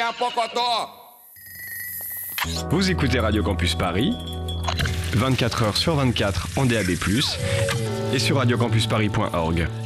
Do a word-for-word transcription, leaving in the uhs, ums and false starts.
un pocoto. Vous écoutez Radio Campus Paris, vingt-quatre heures sur vingt-quatre en D A B plus, et sur radiocampusparis point org.